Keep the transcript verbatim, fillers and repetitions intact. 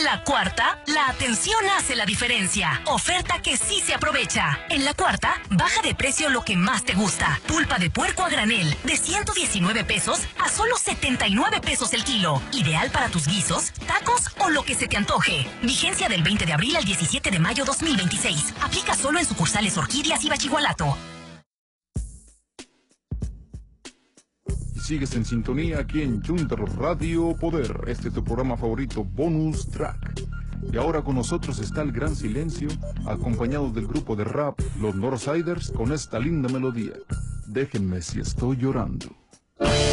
La Cuarta, la atención hace la diferencia. Oferta que sí se aprovecha. En La Cuarta, baja de precio lo que más te gusta. Pulpa de puerco a granel, de ciento diecinueve pesos a solo setenta y nueve pesos el kilo. Ideal para tus guisos, tacos o lo que se te antoje. Vigencia del veinte de abril al diecisiete de mayo dos mil veintiséis. Aplica solo en sucursales Orquídeas y Bachigualato. Sigues en sintonía aquí en Junta Radio Poder. Este es tu programa favorito, Bonus Track. Y ahora con nosotros está el Gran Silencio, acompañado del grupo de rap Los Northsiders, con esta linda melodía. Déjenme si estoy llorando.